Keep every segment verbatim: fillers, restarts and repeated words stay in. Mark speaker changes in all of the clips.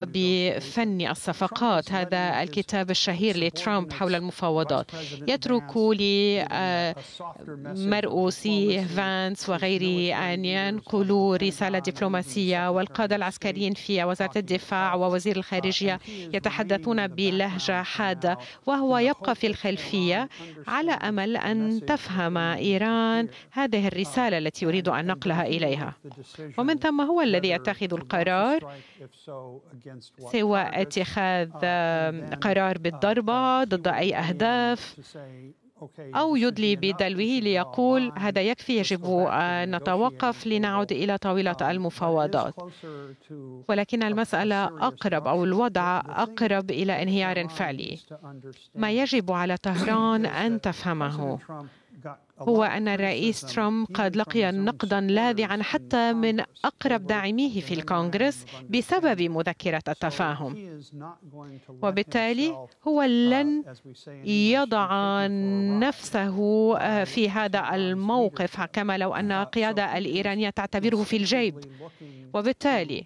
Speaker 1: بفن الصفقات، هذا الكتاب الشهير لترامب حول المفاوضات. يترك لمرؤوسي فانس وغيره أن ينقلوا رسالة دبلوماسية، والقادة العسكريين في وزارة الدفاع ووزير الخارجية يتحدثون بلهجة حادة، وهو يبقى في الخلفية على أمل أن تفهم إيران هذه الرسالة التي يريد أن نقلها إليها. ومن ثم هو الذي يتخذ القرار، سواء اتخاذ قرار بالضربة ضد أي أهداف أو يدلي بدلوه ليقول هذا يكفي، يجب أن نتوقف لنعود إلى طاولة المفاوضات. ولكن المسألة أقرب، أو الوضع أقرب إلى انهيار فعلي. ما يجب على طهران أن تفهمه هو أن الرئيس ترامب قد لقي نقدا لاذعا حتى من أقرب داعميه في الكونغرس بسبب مذكرة التفاهم، وبالتالي هو لن يضع نفسه في هذا الموقف كما لو أن القيادة الإيرانية تعتبره في الجيب. وبالتالي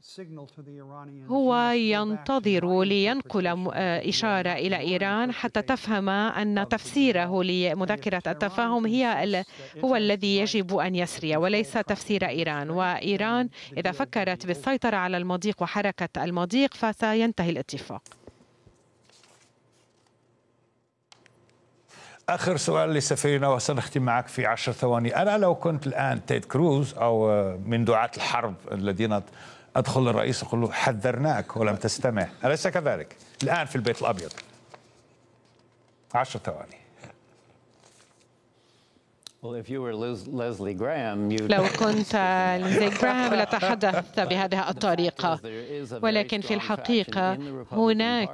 Speaker 1: هو ينتظر لينقل إشارة إلى إيران حتى تفهم أن تفسيره لمذكرة التفاهم هي هو الذي يجب أن يسري، وليس تفسير إيران. وإيران إذا فكرت بالسيطرة على المضيق وحركة المضيق فسينتهي الاتفاق.
Speaker 2: آخر سؤال لسفيرنا وسنختم معك في عشر ثواني. أنا لو كنت الآن تيد كروز أو من دعاة الحرب الذين أدخل الرئيس أقول له حذرناك ولم تستمع، أليس كذلك؟ الآن في البيت الأبيض عشر ثواني.
Speaker 1: لو كنت ليزلي جراهام لتحدث بهذه الطريقة، ولكن في الحقيقة هناك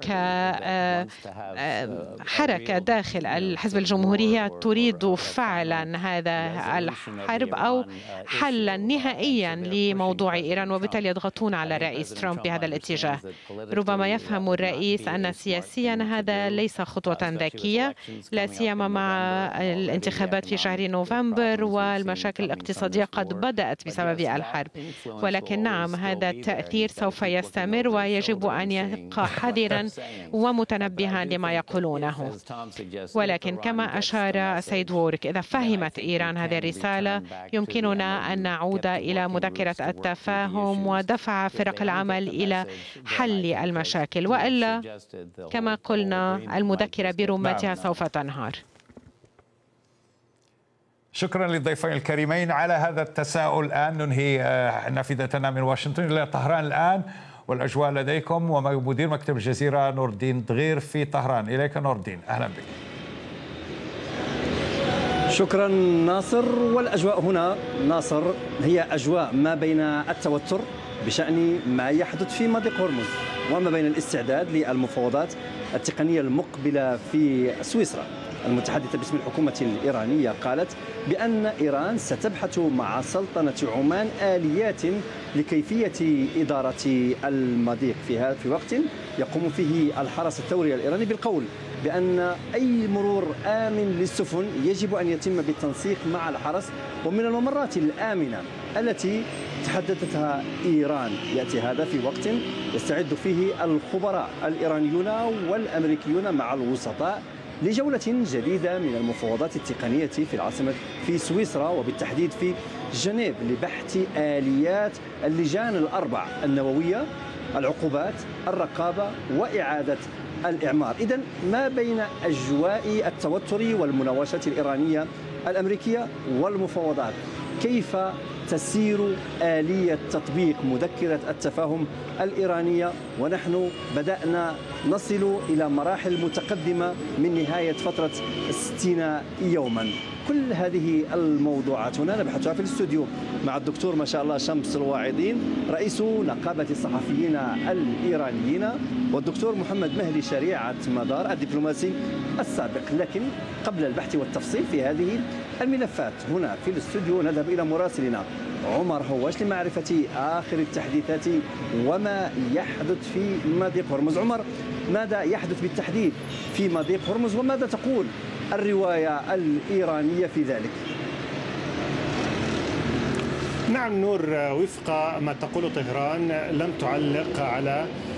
Speaker 1: حركة داخل الحزب الجمهوري هي تريد فعلا هذا الحرب أو حلا نهائيا لموضوع إيران، وبالتالي يضغطون على الرئيس ترامب بهذا الاتجاه. ربما يفهم الرئيس أن سياسيا هذا ليس خطوة ذكية، لا سيما مع الانتخابات في شهر نوفمبر والمشاكل الاقتصادية قد بدأت بسبب الحرب. ولكن نعم، هذا التأثير سوف يستمر ويجب أن يبقى حذرا ومتنبها لما يقولونه. ولكن كما أشار السيد وورك، إذا فهمت إيران هذه الرسالة يمكننا أن نعود إلى مذكرة التفاهم ودفع فرق العمل إلى حل المشاكل، وإلا كما قلنا المذكرة برمتها سوف تنهار.
Speaker 2: شكرا للضيفين الكريمين على هذا التساؤل. الآن ننهي نافذتنا من واشنطن إلى طهران الآن، والأجواء لديكم ومدير مكتب الجزيرة نور الدين دغير في طهران. إليك نور الدين، أهلا بك.
Speaker 3: شكرا ناصر. والأجواء هنا ناصر هي أجواء ما بين التوتر بشأن ما يحدث في مضيق هرمز وما بين الاستعداد للمفاوضات التقنية المقبلة في سويسرا. المتحدثة باسم الحكومة الإيرانية قالت بأن إيران ستبحث مع سلطنة عمان آليات لكيفية إدارة المضيق في في وقت يقوم فيه الحرس الثوري الإيراني بالقول بأن أي مرور آمن للسفن يجب أن يتم بالتنسيق مع الحرس. ومن الممرات الآمنة التي تحدثتها إيران يأتي هذا في وقت يستعد فيه الخبراء الإيرانيون والأمريكيون مع الوسطاء لجولة جديدة من المفاوضات التقنية في العاصمة في سويسرا، وبالتحديد في جنيف، لبحث آليات اللجان الأربع: النووية، العقوبات، الرقابة، وإعادة الإعمار. إذن ما بين أجواء التوتر والمناوشات الإيرانية الأمريكية والمفاوضات، كيف تسير آلية تطبيق مذكرة التفاهم الإيرانية ونحن بدأنا نصل إلى مراحل متقدمة من نهاية فترة ستين يوما؟ كل هذه الموضوعات هنا نبحثها في الاستوديو مع الدكتور ما شاء الله شمس الواعظين رئيس نقابة الصحفيين الإيرانيين، والدكتور محمد مهدي شريعة مدار الدبلوماسي السابق. لكن قبل البحث والتفصيل في هذه الملفات هنا في الاستوديو نذهب إلى مراسلنا عمر هواش لمعرفة آخر التحديثات وما يحدث في مضيق هرمز. عمر، ماذا يحدث بالتحديد في مضيق هرمز وماذا تقول الرواية الإيرانية في ذلك؟
Speaker 4: نعم نور، وفق ما تقول طهران لم تعلق على